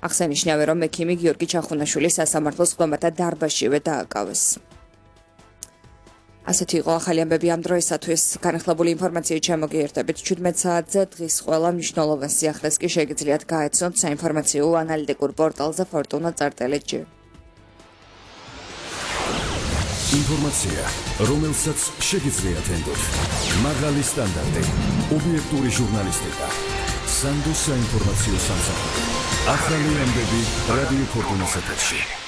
აღსანიშნავია, რომ ექიმი გიორგი ჩახუნაშვილი სასამართლოს მკვლელთა დარბაზშივე დააკავეს. ასეთი იყო ახალი ამბები ამ დროისათვის. განახლებული ინფორმაციით შემოგიერთებით 17 საათზე დღის ყველა მნიშვნელოვან სიახლეს კი შეგიძლიათ გაეცნოთ საინფორმაციო ანალიტიკურ პორტალზე fortuna.lg. ინფორმაცია, რომელსაც შეგიძლიათ ენდოთ. მაღალი სტანდარტი, ობიექტური ჟურნალისტიკა. სანდოს საინფორმაციო სამსახური. ახალი ამბები რადიო ფორტუნას ეთერში.